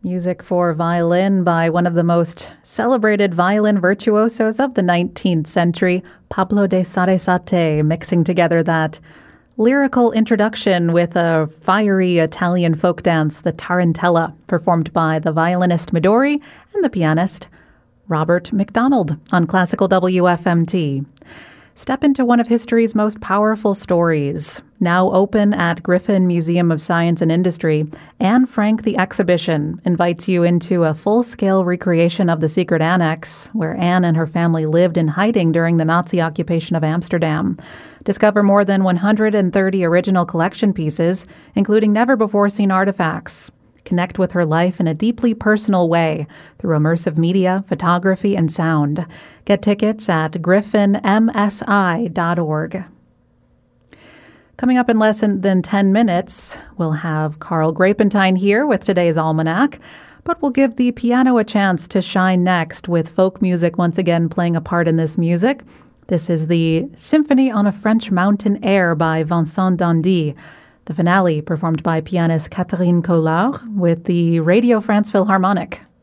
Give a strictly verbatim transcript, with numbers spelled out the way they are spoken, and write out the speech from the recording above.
Music for violin by one of the most celebrated violin virtuosos of the nineteenth century, Pablo de Sarasate, mixing together that lyrical introduction with a fiery Italian folk dance, the Tarantella, performed by the violinist Midori and the pianist Robert McDonald on Classical W F M T. Step into one of history's most powerful stories. Now open at Griffin Museum of Science and Industry, Anne Frank the Exhibition invites you into a full-scale recreation of the secret annex, where Anne and her family lived in hiding during the Nazi occupation of Amsterdam. Discover more than one hundred thirty original collection pieces, including never-before-seen artifacts. Connect with her life in a deeply personal way through immersive media, photography, and sound. Get tickets at griffin m s i dot org. Coming up in less than ten minutes, we'll have Carl Grapentine here with today's Almanac, but we'll give the piano a chance to shine next with folk music once again playing a part in this music. This is the Symphony on a French Mountain Air by Vincent Dandy. The finale performed by pianist Catherine Collard with the Radio France Philharmonic.